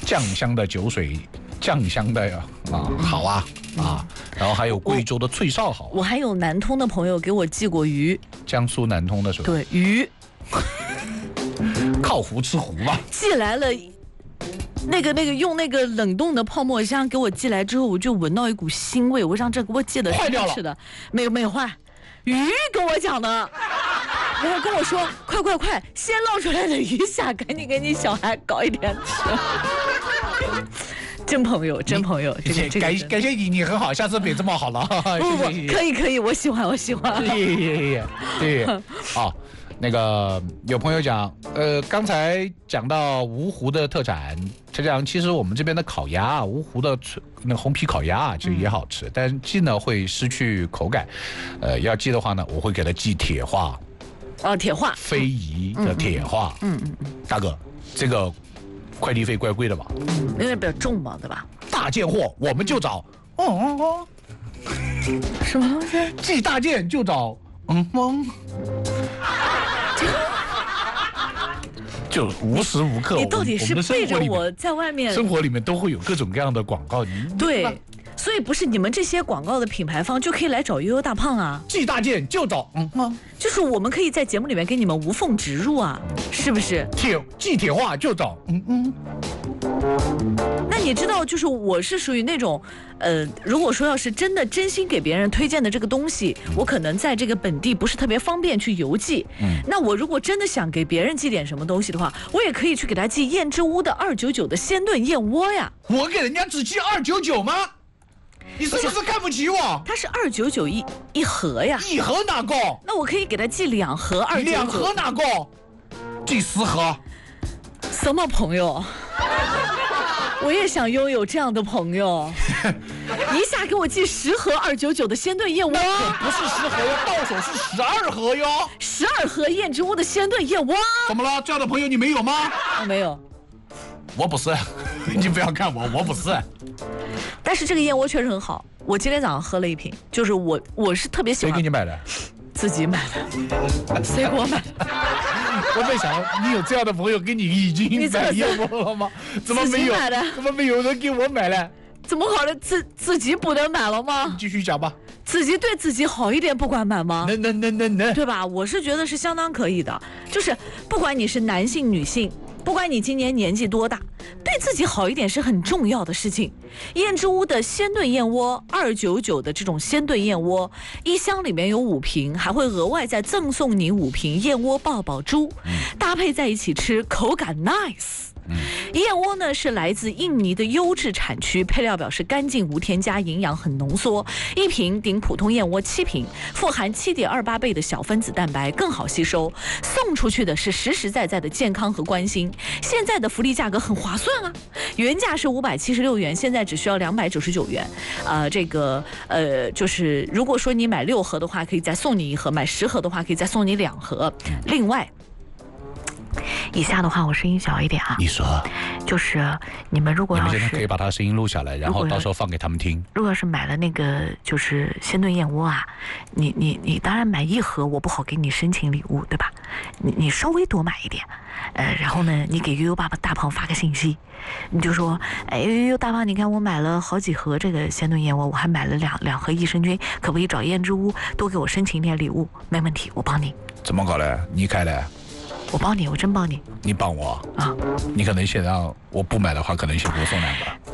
酱香的酒水，酱香的好啊。然后还有贵州的脆哨好。 我还有南通的朋友给我寄过鱼， 江苏南通的时候。 对，鱼。 靠湖吃湖吧。 寄来了。那个用那个冷冻的泡沫箱给我寄来之后，我就闻到一股腥味。我让这给我寄的坏掉了， 是的，没有坏，鱼跟我讲的，然后跟我说快，先捞出来的鱼虾，赶紧给你小孩搞一点吃。真朋友，这个感谢你很好，下次别这么好了。 不，可以，我喜欢。 对，好。那个有朋友讲，刚才讲到芜湖的特产，他讲其实我们这边的烤鸭，芜湖的那红皮烤鸭其实也好吃，但寄呢会失去口感。要寄的话呢，我会给他寄铁化。 铁化。 非遗的铁化。大哥，这个快递费怪贵的吧？ 因为比较重嘛，对吧？ 大件货我们就找。 什么东西？ 寄大件就找。就无时无刻， 你到底是背着我在外面？ 生活里面都会有各种各样的广告， 对，所以不是你们这些广告的品牌方就可以来找悠悠大胖啊？ 寄大件就找， 就是我们可以在节目里面给你们无缝植入啊，是不是？ 寄铁化就找， 那你知道，就是我是属于那种，如果说要是真心给别人推荐的这个东西，我可能在这个本地不是特别方便去邮寄。那我如果真的想给别人寄点什么东西的话，我也可以去给他寄燕之屋的299的鲜炖燕窝呀。 我给人家只寄299吗？你是不是看不起我？ 它是299一盒呀。 一盒哪够？ 那我可以给他寄2盒299。 2盒哪够？寄10盒。 什么朋友？我也想拥有这样的朋友，一下给我寄10盒299的鲜炖燕窝， 不是10盒哟，到手是12盒哟 ，12盒燕之屋的鲜炖燕窝。 怎么了？这样的朋友你没有吗？ 我没有， 我不是，你不要看我不是。 但是这个燕窝确实很好，我今天早上喝了一瓶，就是我是特别喜欢。 谁给你买的？ 自己买的。谁给我买的？ 我没想到你有这样的朋友，给你已经买燕窝了吗？怎么没有？怎么没有人给我买了？ 怎么好了？自己不能买了吗？ 你继续讲吧。 自己对自己好一点，不管买吗？ 能， 对吧？我是觉得是相当可以的，就是不管你是男性女性。不管你今年年纪多大，对自己好一点是很重要的事情。燕之屋的鲜炖燕窝299的这种鲜炖燕窝，一箱里面有5瓶，还会额外再赠送你5瓶燕窝爆爆珠，搭配在一起吃，口感 nice。燕窝呢是来自印尼的优质产区，配料表是干净无添加，营养很浓缩，一瓶顶普通燕窝7瓶，富含7.28倍的小分子蛋白，更好吸收。送出去的是实实在在的健康和关心。现在的福利价格很划算啊，原价是576元，现在只需要299元。就是如果说你买6盒的话，可以再送你1盒；买10盒的话，可以再送你2盒。另外。以下的话我声音小一点啊。 你说， 就是你们如果要是， 你们现在可以把他声音录下来，然后到时候放给他们听。 如果要是买了那个就是鲜炖燕窝啊，你当然买1盒我不好给你申请礼物，对吧？你稍微多买一点，然后呢，你给悠悠爸爸大胖发个信息，你就说，哎，悠悠大胖，你看我买了好几盒这个鲜炖燕窝，我还买了两盒益生菌，可不可以找燕之屋多给我申请点礼物？没问题，我帮你。 怎么搞的？你开的？ 我帮你，我真帮你。 你帮我啊？你可能先让我不买的话，可能先给我送2个。